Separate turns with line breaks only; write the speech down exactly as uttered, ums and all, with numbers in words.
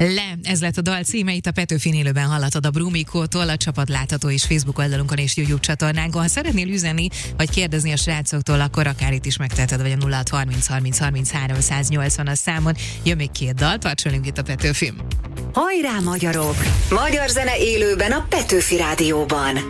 Le, ez lett a dal címe, itt a Petőfin élőben hallatod a Brumikótól, a csapat látható is Facebook oldalunkon és YouTube csatornánkon. Ha szeretnél üzenni, vagy kérdezni a srácoktól, akkor akár itt is megteheted, vagy a nulla hat harminc harminc harminchárom száznyolcvan a számon. Jön még két dal, tarts velünk itt a Petőfin.
Hajrá magyarok! Magyar zene élőben a Petőfi Rádióban.